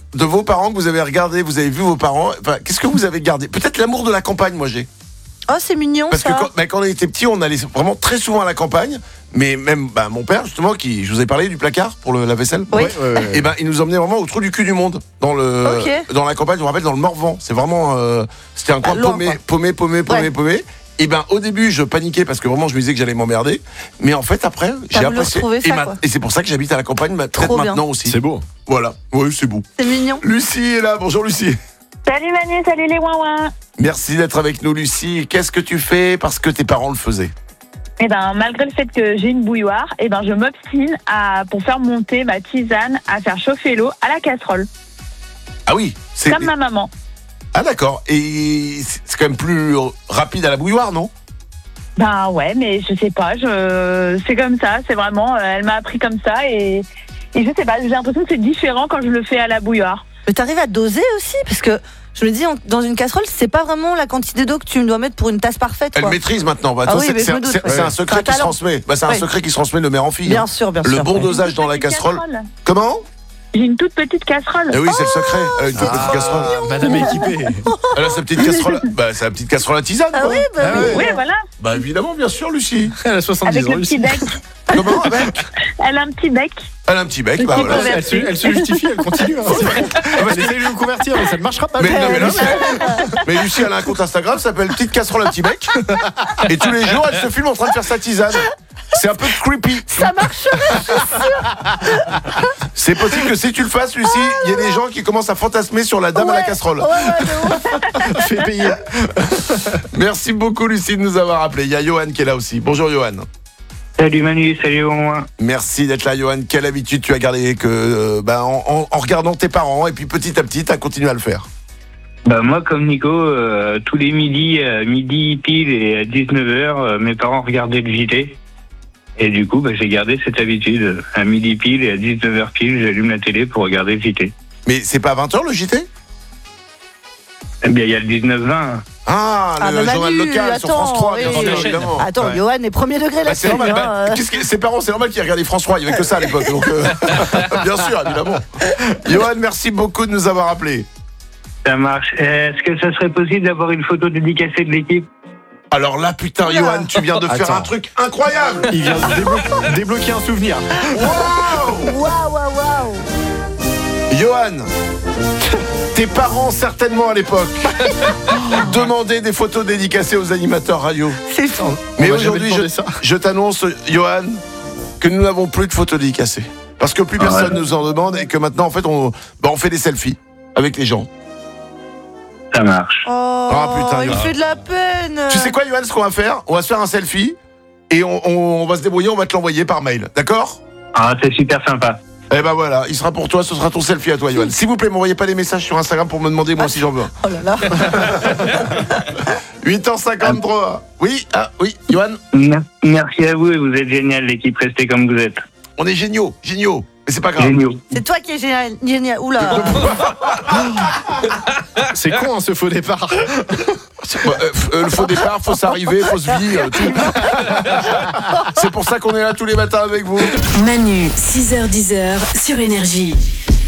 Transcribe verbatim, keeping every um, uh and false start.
de vos parents que vous avez regardé, vous avez vu vos parents. Enfin, qu'est-ce que vous avez gardé? Peut-être l'amour de la campagne, moi j'ai. Oh, c'est mignon. Parce ça. que quand, bah, quand on était petit, on allait vraiment très souvent à la campagne. Mais même bah, mon père, justement, qui, je vous ai parlé du placard pour le, la vaisselle. Oui. Ouais, ouais, ouais. Et ben, il nous emmenait vraiment au trou du cul du monde, dans le, okay. dans la campagne. Je me rappelle dans le Morvan. C'est vraiment, euh, c'était un coin loin, paumé, quoi. paumé, paumé, paumé, ouais. paumé. Et ben, au début, je paniquais parce que vraiment, je me disais que j'allais m'emmerder. Mais en fait, après, T'as j'ai apprécié. Ça, et, ma, et c'est pour ça que j'habite à la campagne, peut-être maintenant aussi. C'est beau. Voilà. Oui, c'est beau. C'est mignon. Lucie est là. Bonjour Lucie. Salut Manu, salut les ouin-ouin. Merci d'être avec nous, Lucie. Qu'est-ce que tu fais parce que tes parents le faisaient? Eh ben, malgré le fait que j'ai une bouilloire, eh ben, je m'obstine à, pour faire monter ma tisane, à faire chauffer l'eau à la casserole. Ah oui, c'est comme ma maman. Ah d'accord. Et c'est quand même plus rapide à la bouilloire, non? Ben ouais, mais je sais pas. Je, c'est comme ça. C'est vraiment. Elle m'a appris comme ça et, et je sais pas. J'ai l'impression que c'est différent quand je le fais à la bouilloire. Mais t'arrives à doser aussi, parce que je me dis, dans une casserole, c'est pas vraiment la quantité d'eau que tu dois mettre pour une tasse parfaite. Elle quoi. maîtrise maintenant. Bah, ah toi, oui, c'est, mais c'est, je me doute, c'est, ouais. c'est un secret un qui se transmet. Bah, c'est ouais. un secret qui se transmet de mère en fille. Bien hein. sûr, bien sûr. Le bon ouais. dosage dans la casserole. casserole. Comment? J'ai une toute petite casserole. Eh oui, c'est oh, le secret. Elle a une toute ah, petite casserole. Madame équipée. Elle a sa petite casserole. Bah, c'est la petite casserole à tisane. Ah quoi. oui, bah ah, oui. ouais. Oui, voilà. Bah évidemment, bien sûr, Lucie. Elle a soixante-dix Avec ans. le Lucie. petit bec. Comment avec? Elle a un petit bec. Elle a un petit bec. Bah, voilà. elle, elle, se, elle se justifie, elle continue. Hein, c'est vrai. Elle essaie de nous convertir, mais ça ne marchera pas. Mais, non, mais, là, mais Lucie, elle a un compte Instagram, ça s'appelle Petite Casserole à petit bec. Et tous les jours, elle se filme en train de faire sa tisane. C'est un peu creepy. Ça marcherait, je suis sûre. C'est possible que si tu le fasses, Lucie, il y a des gens qui commencent à fantasmer sur la dame ouais, à la casserole. Ouais, ouais, de Fais payer. Merci beaucoup, Lucie, de nous avoir appelé. Il y a Johan qui est là aussi. Bonjour, Johan. Salut Manu, salut Romain. Merci d'être là, Johan. Quelle habitude tu as gardé que, euh, bah, en, en, en regardant tes parents et puis petit à petit, tu as continué à le faire? Bah moi, comme Nico, euh, tous les midis, euh, midi pile et à dix-neuf heures, euh, mes parents regardaient le J T. Et du coup, bah, j'ai gardé cette habitude. À midi pile et à dix-neuf heures pile, j'allume la télé pour regarder le J T. Mais c'est pas à vingt heures le J T? Eh bien, il y a le dix-neuf vingt. Ah, le ah, bah, journal Manu, local attends, sur France trois, bien oui, sûr, oui. évidemment. Attends, ouais. Johan est premier degré Bah, c'est là-dessus. normal. Hein. Bah, qu'est-ce que, ses parents, c'est normal qu'ils regardent France trois. Il n'y avait que ça à l'époque. Donc, euh, bien sûr, évidemment. Johan, merci beaucoup de nous avoir appelés. Ça marche. Est-ce que ça serait possible d'avoir une photo dédicacée de l'équipe? Alors là, putain, Oula. Johan, tu viens de faire Attends. un truc incroyable. Il vient de déblo- débloquer un souvenir. Waouh, Waouh, waouh, waouh. Johan, tes parents, certainement à l'époque, demandaient des photos dédicacées aux animateurs radio. C'est fou. Mais m'a aujourd'hui, jamais je, demandé ça. je t'annonce, Johan, que nous n'avons plus de photos dédicacées. Parce que plus Ah personne ouais. nous en demande et que maintenant, en fait, on, bah, on fait des selfies avec les gens. Ça marche. Oh, Ah, putain, il Johan. fait de la peine. Tu sais quoi, Johan, ce qu'on va faire? On va se faire un selfie et on, on, on va se débrouiller, on va te l'envoyer par mail. D'accord? Ah, c'est super sympa. Eh ben voilà, il sera pour toi, ce sera ton selfie à toi, Johan. S'il vous plaît, m'envoyez pas des messages sur Instagram pour me demander moi si j'en veux un. Oh là là. huit heures cinquante-trois. Oui, ah oui, Johan. Mer- Merci à vous et vous êtes génial, l'équipe. Restez comme vous êtes. On est géniaux, géniaux. Mais c'est pas grave. Géniaux. C'est toi qui es génial. génial. Oula. C'est con, hein, ce faux départ. C'est- euh, euh, le faux départ, fausse arrivée, fausse vie, euh, tout. C'est pour ça qu'on est là tous les matins avec vous. Manu, six heures dix sur Énergie.